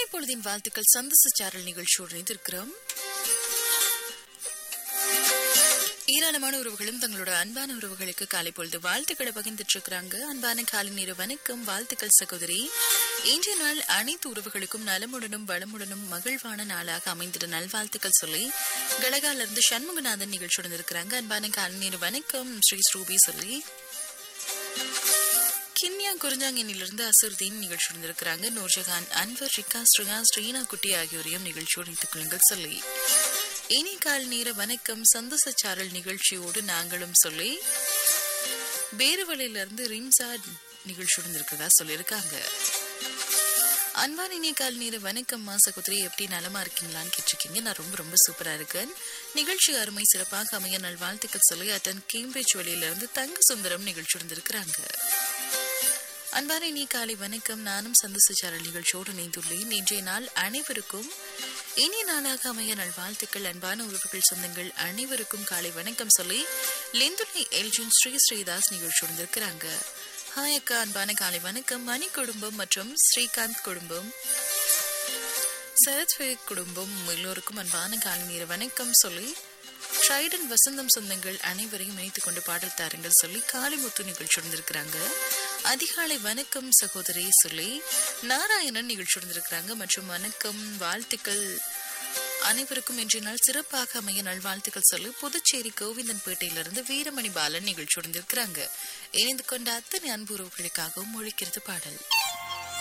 பொழுதின் வாழ்த்துக்கள் சந்தோஷ சாரல் நிகழ்ச்சியோடு இணைந்திருக்கிறோம். ஏராளமான உறவுகளும் தங்களோட அன்பான உறவுகளுக்கு காலை பொழுது வாழ்த்துக்களை பகிர்ந்துட்டு இருக்கிறாங்க. அன்பான காலை நேர வணக்கம், வாழ்த்துக்கள் சகோதரி. இன்றைய நாள் அனைத்து உறவுகளுக்கும் நலமுடனும் வளமுடனும் மகிழ்வான நாளாக அமைந்திட நல்வாழ்த்துக்கள் சொல்லி கடகால இருந்து சண்முகநாதன் நிகழ்ச்சியுடன் இருக்கிறாங்க. அன்பான காலை நேர வணக்கம் ஸ்ரீ ஸ்ரூபி சொல்லி கிண்ணியா குறிஞ்சாங்கினிலிருந்து அசுர்தீன் நிகழ்ச்சியுடன் இருக்கிறாங்க. நூர்ஜஹான், அன்வர், ரிகா, ஸ்ரீயா, ஸ்ரீனா குட்டி ஆகியோரையும் நிகழ்ச்சியோடு இணைத்துக் கொள்ளுங்கள் சொல்லி இனி கால் நேர வணக்கம் சந்தோஷ சாரல் நிகழ்ச்சியோடு நாங்களும் சொல்லி பேருவளையிலிருந்து ரிம்சா நிகழ்ச்சியுடன் இருக்கிறதா சொல்லியிருக்காங்க. அன்பான இனி கால் நேர வணக்கம் சகோதரி, எப்படி நலமா இருக்கீங்களான்னு கேட்டிருக்கீங்க. நான் ரொம்ப ரொம்ப சூப்பரா இருக்கேன். நிகழ்ச்சி அருமை சிறப்பாக அமைய நல்வாழ்த்துக்கள் சொல்லி அட்டன் கேம்பிரிட்ஜ் வழியிலிருந்து தங்க சுந்தரம் நிகழ்ச்சியுடன் இருக்கிறாங்க. அன்பான இனி காலை வணக்கம், நானும் சந்தோஷ சாரல் நிகழ்ச்சியோடு இணைந்துள்ளேன். இன்றைய நாள் அனைவருக்கும் இனிய நாளாக அமைய நல்வாழ்த்துக்கள். அன்பான உறவுகள் சொந்தங்கள் அனைவருக்கும் காலை வணக்கம் சொல்லி லெந்துலை எல்ஜின் ஸ்ரீ ஸ்ரீதாஸ் நிகழ்ச்சியுடன் இருக்கிறாங்க. ஹாய் அக்கா, அன்பான காலை வணக்கம். மணி குடும்பம் மற்றும் ஸ்ரீகாந்த் குடும்பம், சரத்வே குடும்பம் எல்லோருக்கும் அன்பான காலை நேர வணக்கம் சொல்லி ட்ரைடன் வசந்தம் சொந்தங்கள் அனைவரையும் இணைத்துக் கொண்டு பாடல் தாருங்கள் சொல்லி காளிமுத்து நிகழ்ச்சியுடன் இருக்கிறாங்க. அதிகாலை வணக்கம் சகோதரி சொல்லி நாராயணன் நிகழ்ச்சியுடன் இருக்கிறாங்க. மற்றும் வணக்கம் வாழ்த்துக்கள் அனைவருக்கும் இன்றைய நாள் சிறப்பாக அமைய நல்வாழ்த்துக்கள் சொல்லி புதுச்சேரி கோவிந்தன்பேட்டையிலிருந்து வீரமணி பாலன் நிகழ்ச்சியுடன் இருக்கிறாங்க. இணைந்து கொண்ட அத்தனை அன்பு உறவுகளுக்காகவும் ஒழிக்கிறது பாடல்.